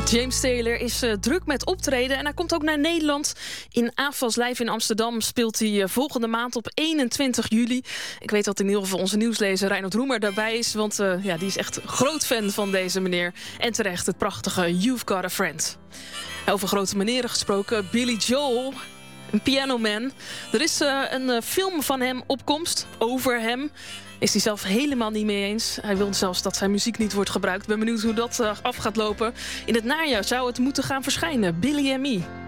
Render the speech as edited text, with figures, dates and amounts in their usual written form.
James Taylor is druk met optreden en hij komt ook naar Nederland. In AFAS Live in Amsterdam speelt hij volgende maand op 21 juli. Ik weet dat in ieder geval onze nieuwslezer Reinoud Roemer daarbij is, want die is echt groot fan van deze meneer. En terecht het prachtige You've Got a Friend. Over grote meneren gesproken, Billy Joel, een pianoman. Er is een film van hem op komst, over hem. Is hij zelf helemaal niet mee eens. Hij wil zelfs dat zijn muziek niet wordt gebruikt. Ik ben benieuwd hoe dat af gaat lopen. In het najaar zou het moeten gaan verschijnen. Billy and Me.